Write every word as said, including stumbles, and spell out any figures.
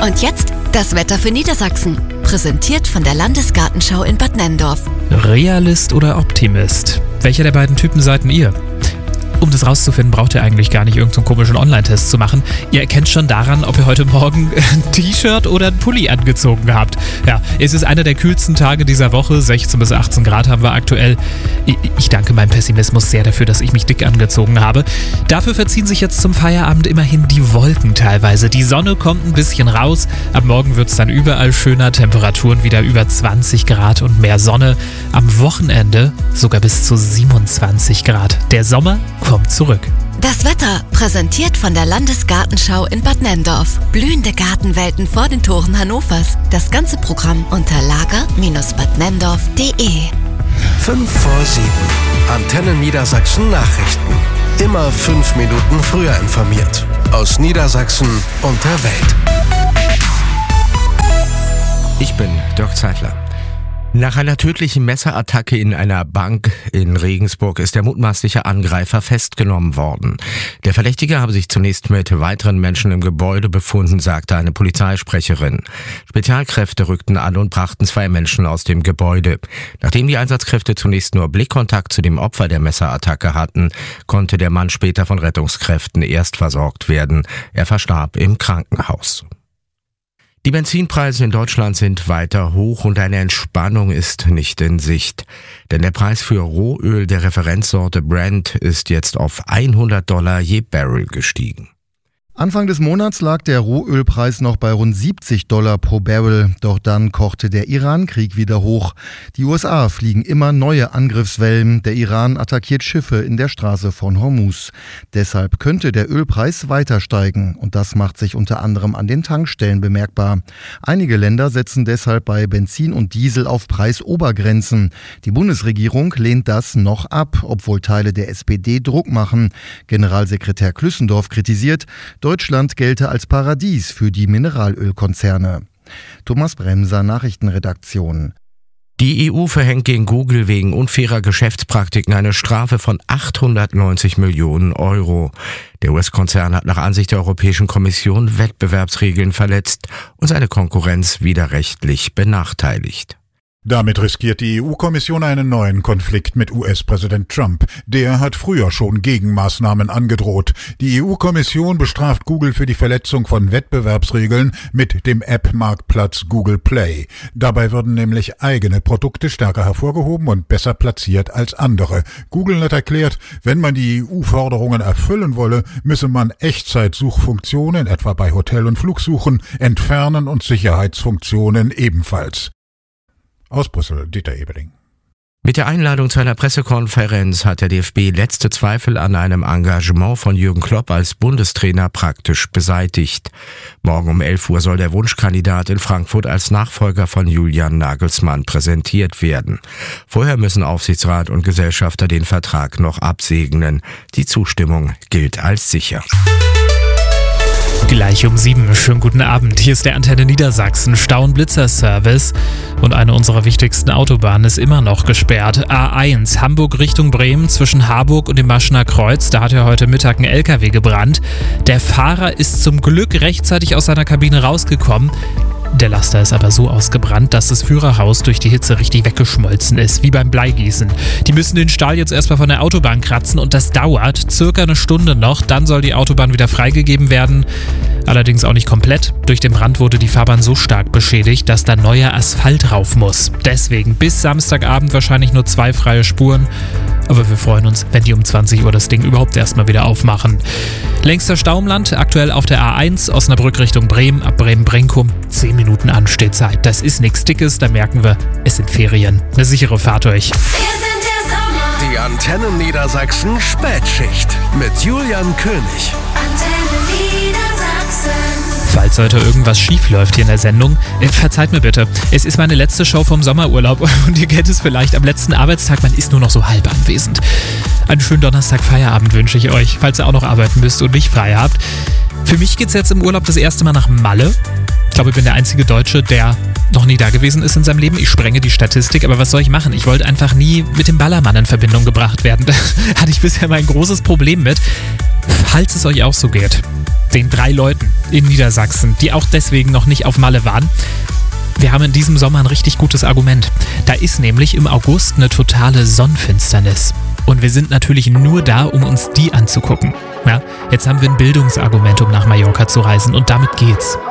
Und jetzt das Wetter für Niedersachsen. Präsentiert von der Landesgartenschau in Bad Nenndorf. Realist oder Optimist? Welcher der beiden Typen seid ihr? Um das rauszufinden, braucht ihr eigentlich gar nicht irgendeinen komischen Online-Test zu machen. Ihr erkennt schon daran, ob ihr heute Morgen ein T-Shirt oder ein Pulli angezogen habt. Ja, es ist einer der kühlsten Tage dieser Woche. sechzehn bis achtzehn Grad haben wir aktuell. Ich danke meinem Pessimismus sehr dafür, dass ich mich dick angezogen habe. Dafür verziehen sich jetzt zum Feierabend immerhin die Wolken teilweise. Die Sonne kommt ein bisschen raus. Ab morgen wird es dann überall schöner. Temperaturen wieder über zwanzig Grad und mehr Sonne. Am Wochenende sogar bis zu siebenundzwanzig Grad. Der Sommer kommt zurück. Das Wetter präsentiert von der Landesgartenschau in Bad Nenndorf. Blühende Gartenwelten vor den Toren Hannovers. Das ganze Programm unter lager Bindestrich bad nenndorf punkt de. fünf vor sieben. Antenne Niedersachsen Nachrichten. Immer fünf Minuten früher informiert. Aus Niedersachsen und der Welt. Ich bin Dirk Zeitler. Nach einer tödlichen Messerattacke in einer Bank in Regensburg ist der mutmaßliche Angreifer festgenommen worden. Der Verdächtige habe sich zunächst mit weiteren Menschen im Gebäude befunden, sagte eine Polizeisprecherin. Spezialkräfte rückten an und brachten zwei Menschen aus dem Gebäude. Nachdem die Einsatzkräfte zunächst nur Blickkontakt zu dem Opfer der Messerattacke hatten, konnte der Mann später von Rettungskräften erst versorgt werden. Er verstarb im Krankenhaus. Die Benzinpreise in Deutschland sind weiter hoch und eine Entspannung ist nicht in Sicht. Denn der Preis für Rohöl der Referenzsorte Brent ist jetzt auf hundert Dollar je Barrel gestiegen. Anfang des Monats lag der Rohölpreis noch bei rund siebzig Dollar pro Barrel. Doch dann kochte der Iran-Krieg wieder hoch. Die U S A fliegen immer neue Angriffswellen. Der Iran attackiert Schiffe in der Straße von Hormuz. Deshalb könnte der Ölpreis weiter steigen. Und das macht sich unter anderem an den Tankstellen bemerkbar. Einige Länder setzen deshalb bei Benzin und Diesel auf Preisobergrenzen. Die Bundesregierung lehnt das noch ab, obwohl Teile der S P D Druck machen. Generalsekretär Klüssendorf kritisiert, Deutschland gelte als Paradies für die Mineralölkonzerne. Thomas Bremser, Nachrichtenredaktion. Die E U verhängt gegen Google wegen unfairer Geschäftspraktiken eine Strafe von achthundertneunzig Millionen Euro. Der U S-Konzern hat nach Ansicht der Europäischen Kommission Wettbewerbsregeln verletzt und seine Konkurrenz widerrechtlich benachteiligt. Damit riskiert die E U-Kommission einen neuen Konflikt mit U S-Präsident Trump. Der hat früher schon Gegenmaßnahmen angedroht. Die E U-Kommission bestraft Google für die Verletzung von Wettbewerbsregeln mit dem App-Marktplatz Google Play. Dabei würden nämlich eigene Produkte stärker hervorgehoben und besser platziert als andere. Google hat erklärt, wenn man die E U-Forderungen erfüllen wolle, müsse man Echtzeitsuchfunktionen, etwa bei Hotel- und Flugsuchen, entfernen und Sicherheitsfunktionen ebenfalls. Aus Brüssel, Dieter Ebeling. Mit der Einladung zu einer Pressekonferenz hat der D F B letzte Zweifel an einem Engagement von Jürgen Klopp als Bundestrainer praktisch beseitigt. Morgen um elf Uhr soll der Wunschkandidat in Frankfurt als Nachfolger von Julian Nagelsmann präsentiert werden. Vorher müssen Aufsichtsrat und Gesellschafter den Vertrag noch absegnen. Die Zustimmung gilt als sicher. Gleich um sieben. Schönen guten Abend. Hier ist der Antenne Niedersachsen Stau- und Blitzerservice. Und eine unserer wichtigsten Autobahnen ist immer noch gesperrt. A eins, Hamburg Richtung Bremen zwischen Harburg und dem Maschener Kreuz. Da hat ja heute Mittag ein L K W gebrannt. Der Fahrer ist zum Glück rechtzeitig aus seiner Kabine rausgekommen. Der Laster ist aber so ausgebrannt, dass das Führerhaus durch die Hitze richtig weggeschmolzen ist, wie beim Bleigießen. Die müssen den Stahl jetzt erstmal von der Autobahn kratzen und das dauert circa eine Stunde noch. Dann soll die Autobahn wieder freigegeben werden. Allerdings auch nicht komplett. Durch den Brand wurde die Fahrbahn so stark beschädigt, dass da neuer Asphalt rauf muss. Deswegen bis Samstagabend wahrscheinlich nur zwei freie Spuren. Aber wir freuen uns, wenn die um zwanzig Uhr das Ding überhaupt erstmal wieder aufmachen. Längster Stau im Land, aktuell auf der A eins, Osnabrück Richtung Bremen, ab Bremen-Brenkum. zehn Minuten Anstehzeit. Das ist nichts Dickes, da merken wir, es sind Ferien. Eine sichere Fahrt euch. Die Antenne Niedersachsen Spätschicht mit Julian König. Antenne Niedersachsen. Falls heute irgendwas schief läuft hier in der Sendung, äh, verzeiht mir bitte. Es ist meine letzte Show vom Sommerurlaub und ihr kennt es vielleicht am letzten Arbeitstag, man ist nur noch so halb anwesend. Einen schönen Donnerstag Feierabend wünsche ich euch, falls ihr auch noch arbeiten müsst und nicht frei habt. Für mich geht's jetzt im Urlaub das erste Mal nach Malle. Ich glaube, ich bin der einzige Deutsche, der noch nie da gewesen ist in seinem Leben. Ich sprenge die Statistik, aber was soll ich machen? Ich wollte einfach nie mit dem Ballermann in Verbindung gebracht werden. Da hatte ich bisher mal ein großes Problem mit. Falls es euch auch so geht, den drei Leuten in Niedersachsen, die auch deswegen noch nicht auf Malle waren, wir haben in diesem Sommer ein richtig gutes Argument. Da ist nämlich im August eine totale Sonnenfinsternis. Und wir sind natürlich nur da, um uns die anzugucken. Ja, jetzt haben wir ein Bildungsargument, um nach Mallorca zu reisen, und damit geht's.